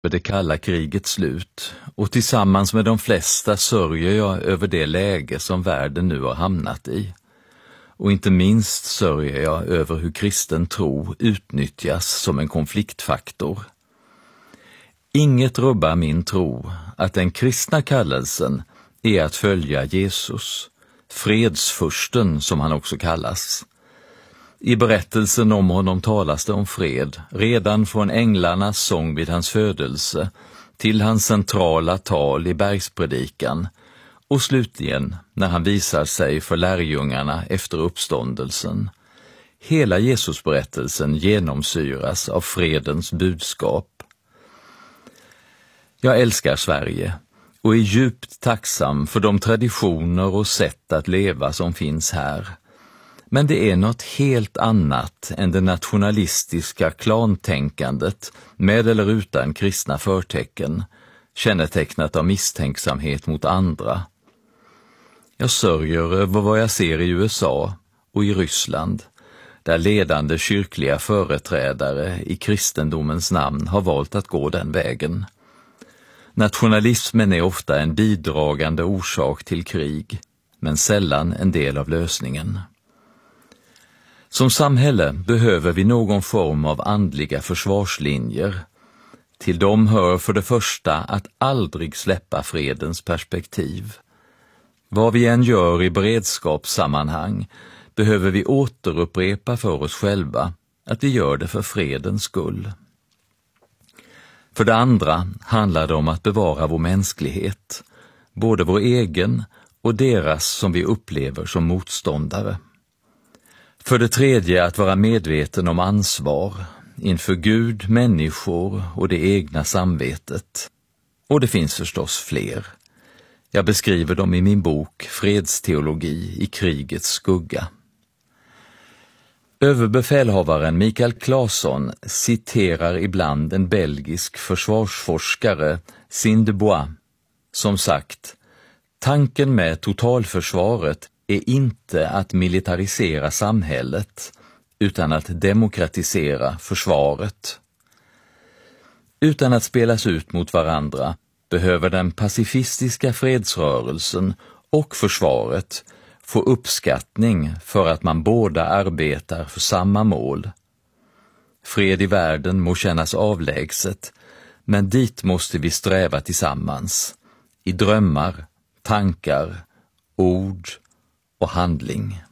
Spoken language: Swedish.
det kalla krigets slut, och tillsammans med de flesta sörjer jag över det läge som världen nu har hamnat i. Och inte minst sörjer jag över hur kristen tro utnyttjas som en konfliktfaktor. Inget rubbar min tro att den kristna kallelsen är att följa Jesus, fredsfursten som han också kallas. I berättelsen om honom talas det om fred, redan från änglarnas sång vid hans födelse till hans centrala tal i bergspredikan och slutligen när han visar sig för lärjungarna efter uppståndelsen. Hela Jesusberättelsen genomsyras av fredens budskap. Jag älskar Sverige och är djupt tacksam för de traditioner och sätt att leva som finns här. Men det är något helt annat än det nationalistiska klantänkandet med eller utan kristna förtecken, kännetecknat av misstänksamhet mot andra. Jag sörjer över vad jag ser i USA och i Ryssland, där ledande kyrkliga företrädare i kristendomens namn har valt att gå den vägen. Nationalismen är ofta en bidragande orsak till krig, men sällan en del av lösningen. Som samhälle behöver vi någon form av andliga försvarslinjer. Till dem hör för det första att aldrig släppa fredens perspektiv. Vad vi än gör i beredskapssammanhang behöver vi återupprepa för oss själva att vi gör det för fredens skull. För det andra handlar det om att bevara vår mänsklighet, både vår egen och deras som vi upplever som motståndare. För det tredje att vara medveten om ansvar inför Gud, människor och det egna samvetet. Och det finns förstås fler. Jag beskriver dem i min bok Fredsteologi i krigets skugga. Överbefälhavaren Mikael Claesson citerar ibland en belgisk försvarsforskare, Sine de Bois, som sagt: tanken med totalförsvaret är inte att militarisera samhället, utan att demokratisera försvaret. Utan att spelas ut mot varandra behöver den pacifistiska fredsrörelsen och försvaret få uppskattning för att man båda arbetar för samma mål. Fred i världen må kännas avlägset, men dit måste vi sträva tillsammans, i drömmar, tankar, ord och handling.